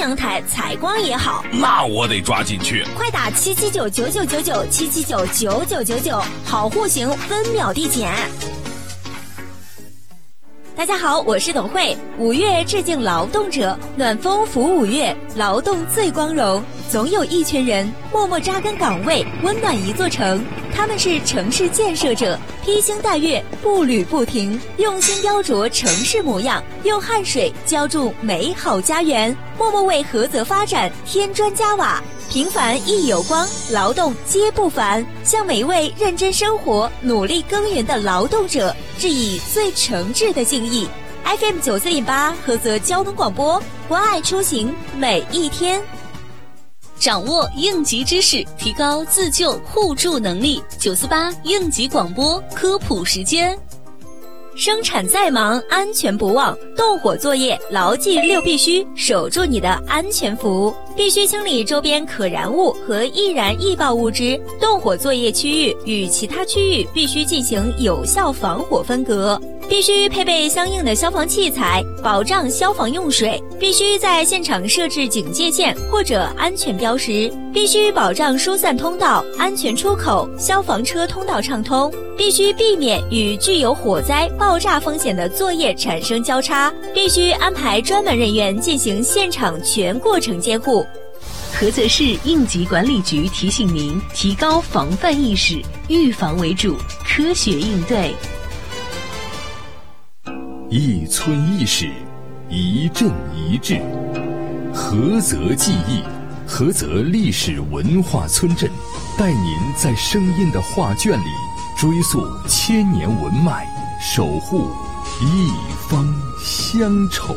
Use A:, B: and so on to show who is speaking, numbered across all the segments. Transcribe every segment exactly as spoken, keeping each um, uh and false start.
A: 阳台采光也好，
B: 那我得抓紧去。
A: 快打七七九九九九九七七九九九九九，好户型分秒递减。大家好，我是董慧。五月致敬劳动者，暖风拂五月，劳动最光荣。总有一群人默默扎根岗位，温暖一座城。他们是城市建设者，披星戴月，步履不停，用心雕琢城市模样，用汗水浇筑美好家园，默默为菏泽发展添砖加瓦。平凡亦有光，劳动皆不凡。向每一位认真生活、努力耕耘的劳动者致以最诚挚的敬意。F M 九四点八菏泽交通广播，关爱出行每一天。
C: 掌握应急知识，提高自救互助能力。九四八应急广播科普时间。
A: 生产再忙，安全不忘。动火作业，牢记六必须，守住你的安全服。必须清理周边可燃物和易燃易爆物质。动火作业区域与其他区域必须进行有效防火分隔。必须配备相应的消防器材，保障消防用水。必须在现场设置警戒线或者安全标识。必须保障疏散通道、安全出口、消防车通道畅通。必须避免与具有火灾、爆炸风险的作业产生交叉。必须安排专门人员进行现场全过程监护。
C: 菏泽市应急管理局提醒您，提高防范意识，预防为主，科学应对。
B: 一村一史，一镇一志，菏泽记忆，菏泽历史文化村镇，带您在声音的画卷里追溯千年文脉，守护一方乡愁。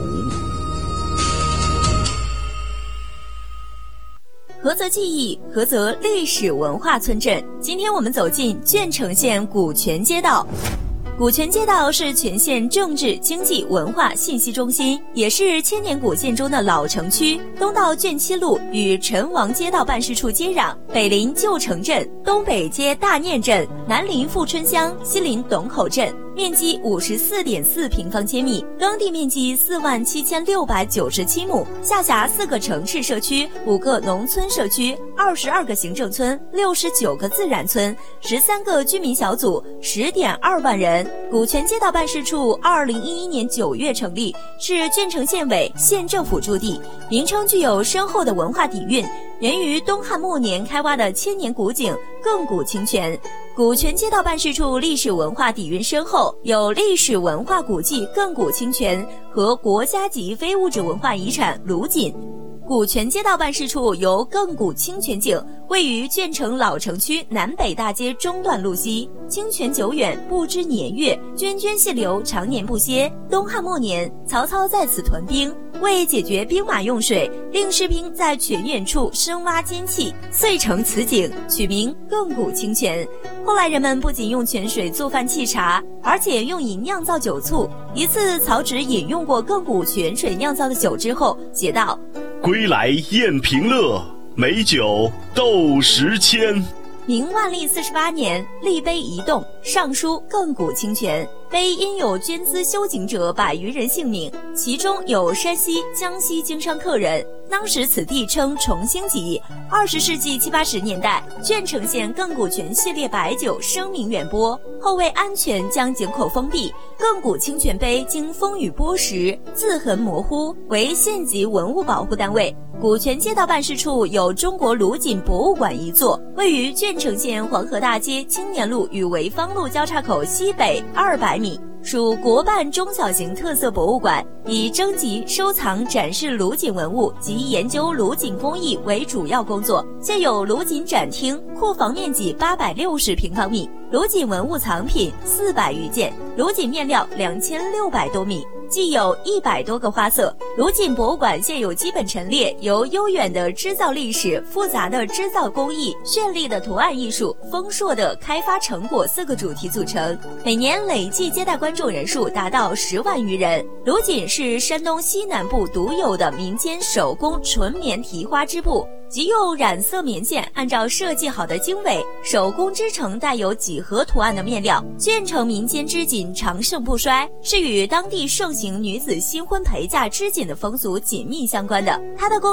A: 菏泽记忆，菏泽历史文化村镇。今天我们走进鄄城县古泉街道。古泉街道是全县政治、经济、文化信息中心，也是千年古县中的老城区。东到鄄七路与陈王街道办事处接壤，北临旧城镇，东北接大念镇，南临富春乡，西临董口镇。面积五十四点四平方千米，耕地面积四万七千六百九十七亩，下辖四个城市社区、五个农村社区、二十二个行政村、六十九个自然村、十三个居民小组，十点二万人。古泉街道办事处二零一一年九月成立，是鄄城县委县政府驻地，名称具有深厚的文化底蕴，源于东汉末年开挖的千年古井亘古清泉。古泉街道办事处历史文化底蕴深厚，有历史文化古迹亘古清泉和国家级非物质文化遗产鲁锦。古泉街道办事处由亘古清泉井位于鄄城老城区南北大街中段路西，清泉久远不知年月，涓涓细流常年不歇。东汉末年，曹操在此屯兵，为解决兵马用水，令士兵在泉眼处深挖尖器，遂成此井，取名亘古清泉。后来人们不仅用泉水做饭沏茶，而且用以酿造酒醋。一次曹植饮用过亘古泉水酿造的酒之后，写道：
D: 归来宴平乐，美酒斗十千。
A: 明万历四十八年，立碑一栋，上书亘古清泉。碑因有捐资修井者百余人姓名，其中有山西、江西经商客人。当时此地称崇兴集。二十世纪七八十年代，鄄城县亘古泉系列白酒声名远播，后为安全将井口封闭。亘古清泉碑经风雨剥蚀，字痕模糊，为县级文物保护单位。古泉街道办事处有中国鲁锦博物馆一座，位于鄄城县黄河大街青年路与潍坊路交叉口西北二百米，属国办中小型特色博物馆，以征集、收藏、展示鲁锦文物及研究鲁锦工艺为主要工作。现有鲁锦展厅，库房面积八百六十平方米，鲁锦文物藏品四百余件，鲁锦面料两千六百多米，既有一百多个花色。鲁锦博物馆现有基本陈列由悠远的织造历史、复杂的织造工艺、绚丽的图案艺术、丰硕的开发成果四个主题组成，每年累计接待观众人数达到十万余人。鲁锦是山东西南部独有的民间手工纯棉提花织布，即用染色棉线按照设计好的经纬手工织成带有几何图案的面料。鄄城民间织锦长盛不衰，是与当地盛行女子新婚陪嫁织锦的风俗紧密相关的。它的工